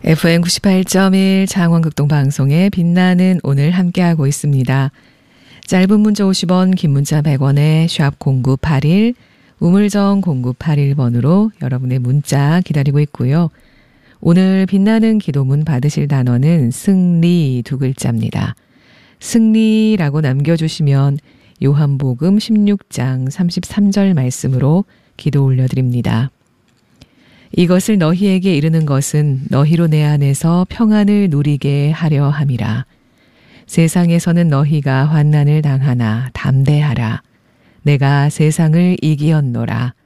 FM 98.1 창원극동 방송에 빛나는 오늘 함께하고 있습니다. 짧은 문자 50원, 긴 문자 100원에 샵 0981, 우물정 0981번으로 여러분의 문자 기다리고 있고요. 오늘 빛나는 기도문 받으실 단어는 승리 두 글자입니다. 승리라고 남겨주시면 요한복음 16장 33절 말씀으로 기도 올려드립니다. 이것을 너희에게 이르는 것은 너희로 내 안에서 평안을 누리게 하려 함이라. 세상에서는 너희가 환난을 당하나 담대하라. 내가 세상을 이기었노라.